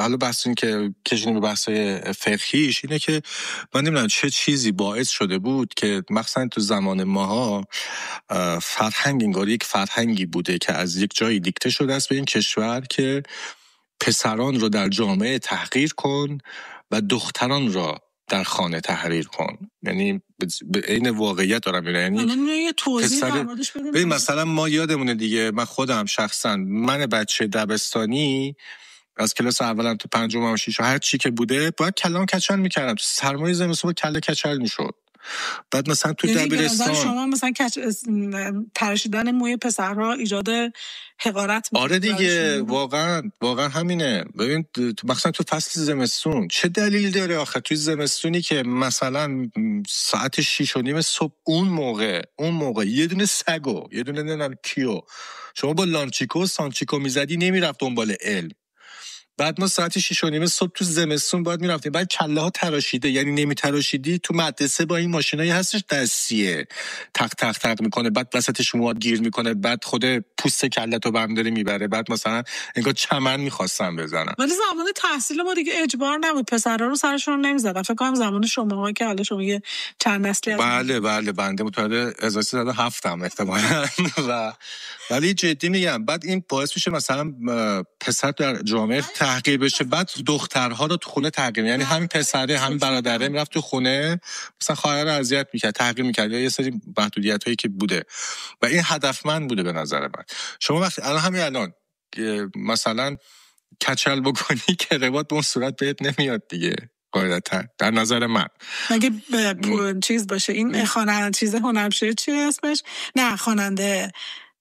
حالا بحث این که کشیدیم به بحث‌های فقهیش اینه که من نمیدونم چه چیزی باعث شده بود که مثلا تو زمان ماها فرهنگ انگار یک فرهنگی بوده که از یک جایی دیکته شده است به این کشور که پسران رو در جامعه تحقیر کن و دختران را در خانه تحریر کن. یعنی به عین واقعیت دارم میگم. یعنی یه توضیح در موردش بدیم. ببین مثلا ما یادمونه دیگه، من خودم شخصا من بچه دبستانی از کلاس اولم تو پنجم و ششم هر چی که بوده باید کلام کچل میکردم، تو سرمایه زمستون کله کچل میشد. بعد مثلا تو دبیرستان شما مثلا تراشیدن موی پسرها ایجاد حقارت میکنه. آره دیگه، واقعا همینه. ببین مثلا تو فصل زمستون چه دلیل داره آخه توی زمستونی که مثلا ساعت 6:30 صبح اون موقع یه دونه سگو یه دونه نمیدونم کیو شما با لانچیکو و سانچیکو میزدی نمیرفت دنبال علم. بعد ما ساعت 6:30 صبح تو زمستون باید میرفتیم، بعد کله ها تراشیده، یعنی نمی تراشیدی تو مدرسه با این ماشینایی هستش دستیه تق تق تق میکنه، بعد وسطش مواد گیر میکنه، بعد خود پوست کله تو برم داره میبره، بعد مثلا انگار چمن میخواستم بزنم. ولی زمان تحصیل ما دیگه اجبار نبود، پسرا رو سرشون نمیزدن. فکر کنم زمان شما که حالا شما یه چند نسلی بله بنده متولد 1307 ام احتمالاً و ولی جدی میگم بعد این باعث میشه مثلا پسر در جامعه تحقیر بشه، بعد دخترها رو تو خونه تحقیر، یعنی همین پسره همین برادره میرفت تو خونه مثلا خواهر رو اذیت میکرد، تحقیر میکرد، یا یه سری محدودیتایی که بوده و این هدفمند بوده به نظر من. شما وقتی الان مثلا کچل بکنی که روات به اون صورت بهت نمیاد دیگه قاعدتا در نظر من. مگه چیز باشه این خواننده چیز هنرپیشه چی اسمش؟ نه خواننده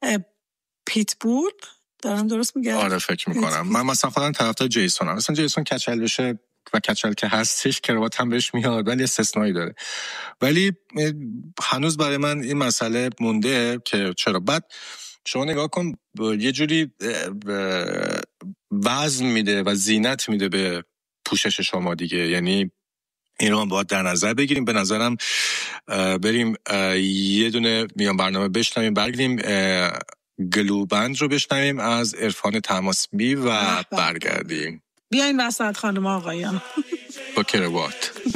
پیتبول دارم درست میگم؟ آره فکر میکنم. من مثلا خودم طرفدار جیسونم، مثلا جیسون کچل بشه و کچل که هستش کراوات هم بهش میاد، ولی استثنایی داره. ولی هنوز برای من این مسئله مونده که چرا. بعد شما نگاه کن یه جوری وزن میده و زینت میده به پوشش شما دیگه، یعنی این رو هم باید در نظر بگیریم. به نظرم بریم یه دونه میان برنامه بشنویم، برگردیم گلوبند رو بشنویم از عرفان طماسبی و برگردیم. بیاین وسط خانم آقایان با کراوات.